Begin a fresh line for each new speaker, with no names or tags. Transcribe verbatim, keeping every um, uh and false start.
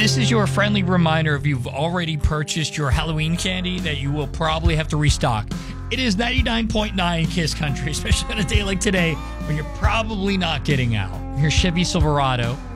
This is your friendly reminder if you've already purchased your Halloween candy that you will probably have to restock. It is ninety-nine point nine KISS Country, especially on a day like today when you're probably not getting out. Your Chevy Silverado